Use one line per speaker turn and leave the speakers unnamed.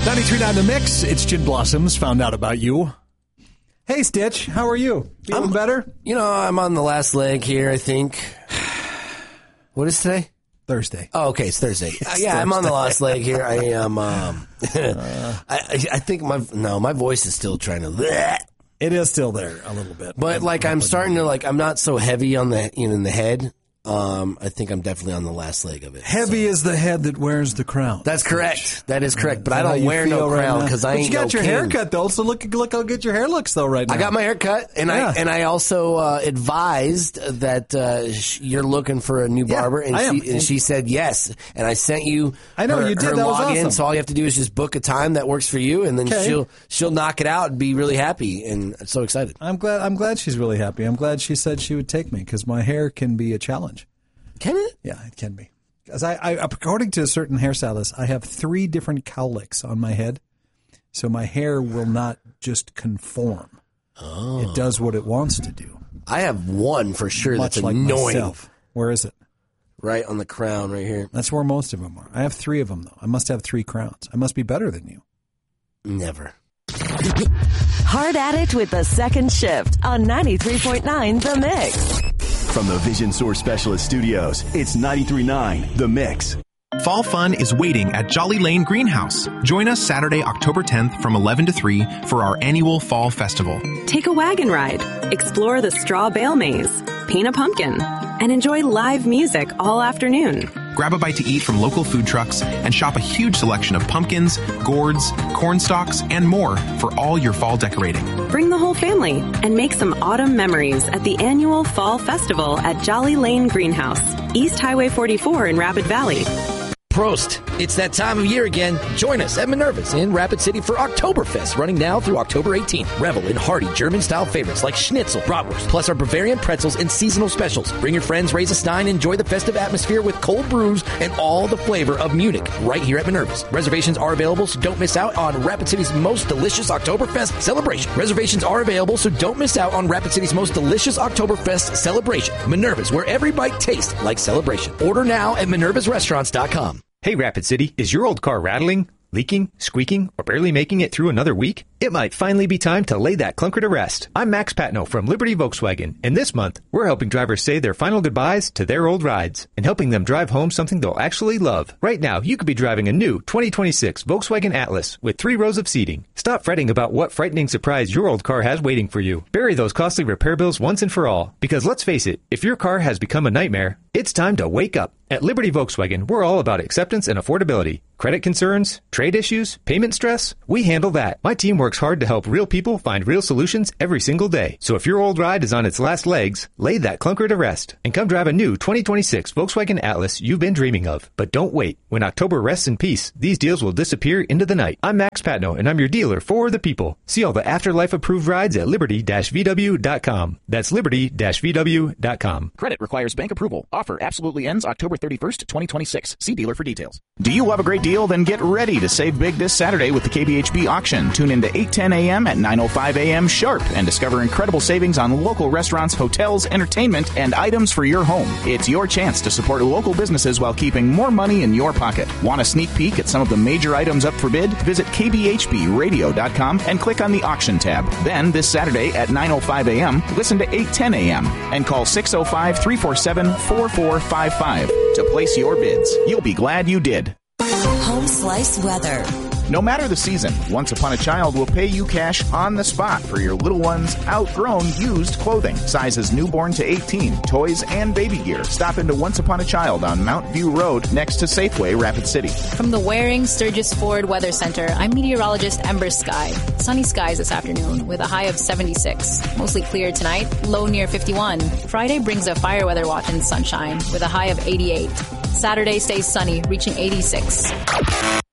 93.9 The Mix. It's Gin Blossoms. Found out about you. Hey, Stitch. How are you? Feeling better?
I'm on the last leg here, I think. What is today?
Thursday.
Oh, okay. It's Thursday. Yeah, I'm on the last leg here. I am. I think my voice is still trying to.
It is still there a little bit.
But I'm starting to I'm not so heavy on the in the head. I think I'm definitely on the last leg of it.
Heavy is the head that wears the crown.
That's correct. That is correct. But I don't wear no crown because I ain't no king.
You got your hair cut though, so look how good your hair looks though right now.
I got my hair cut, and I also advised that you're looking for a new barber, and she said yes. And I sent you.
I know you did. That was
login,
awesome.
so all you have to do is just book a time that works for you, and then she'll knock it out and be really happy. And so excited.
I'm glad she's really happy. I'm glad she said she would take me because my hair can be a challenge.
Can it?
Yeah, it can be. Because I according to a certain hairstylist, I have 3 different cowlicks on my head, so my hair will not just conform. Oh. It does what it wants to do.
I have one for sure
Much
that's
like
annoying.
Myself. Where is it?
Right on the crown, right here.
That's where most of them are. I have 3 of them, though. I must have 3 crowns. I must be better than you.
Never.
Hard at it with the second shift on 93.9 The Mix.
From the Vision Source Specialist Studios, it's 93.9 The Mix.
Fall fun is waiting at Jolly Lane Greenhouse. Join us Saturday, October 10th from 11 to 3 for our annual Fall Festival.
Take a wagon ride, explore the straw bale maze, paint a pumpkin, and enjoy live music all afternoon.
Grab a bite to eat from local food trucks and shop a huge selection of pumpkins, gourds, corn stalks, and more for all your fall decorating.
Bring the whole family and make some autumn memories at the annual Fall Festival at Jolly Lane Greenhouse, East Highway 44 in Rapid Valley.
Prost! It's that time of year again. Join us at Minerva's in Rapid City for Oktoberfest, running now through October 18th. Revel in hearty German-style favorites like Schnitzel, Bratwurst, plus our Bavarian pretzels and seasonal specials. Bring your friends, raise a stein, enjoy the festive atmosphere with cold brews and all the flavor of Munich right here at Minerva's. Reservations are available, so don't miss out on Rapid City's most delicious Oktoberfest celebration. Reservations are available, so don't miss out on Rapid City's most delicious Oktoberfest celebration. Minerva's, where every bite tastes like celebration. Order now at minervasrestaurants.com.
Hey, Rapid City, is your old car rattling, leaking, squeaking, or barely making it through another week? It might finally be time to lay that clunker to rest. I'm Max Patno from Liberty Volkswagen, and this month, we're helping drivers say their final goodbyes to their old rides and helping them drive home something they'll actually love. Right now, you could be driving a new 2026 Volkswagen Atlas with 3 rows of seating. Stop fretting about what frightening surprise your old car has waiting for you. Bury those costly repair bills once and for all, because let's face it, if your car has become a nightmare, it's time to wake up. At Liberty Volkswagen, we're all about acceptance and affordability. Credit concerns, trade issues, payment stress, we handle that. My team works hard to help real people find real solutions every single day. So if your old ride is on its last legs, lay that clunker to rest and come drive a new 2026 Volkswagen Atlas you've been dreaming of. But don't wait. When October rests in peace, these deals will disappear into the night. I'm Max Patno, and I'm your dealer for the people. See all the Afterlife-approved rides at liberty-vw.com. That's liberty-vw.com.
Credit requires bank approval. Offer absolutely ends October 31st, 2026. See dealer for details. Do you love a great deal? Then get ready to save big this Saturday with the KBHB auction. Tune in to 8:10 a.m. at 9:05 a.m. sharp and discover incredible savings on local restaurants, hotels, entertainment, and items for your home. It's your chance to support local businesses while keeping more money in your pocket. Want a sneak peek at some of the major items up for bid? Visit kbhbradio.com and click on the auction tab. Then, this Saturday at 9:05 a.m., listen to 8:10 a.m. and call 605-347-4455 to place your bids. You'll be glad you did.
Home Slice Weather.
No matter the season, Once Upon a Child will pay you cash on the spot for your little one's outgrown used clothing. Sizes newborn to 18, toys, and baby gear. Stop into Once Upon a Child on Mount View Road next to Safeway, Rapid City.
From the Waring Sturgis Ford Weather Center, I'm meteorologist Ember Sky. Sunny skies this afternoon with a high of 76. Mostly clear tonight, low near 51. Friday brings a fire weather watch and sunshine with a high of 88. Saturday stays sunny, reaching 86.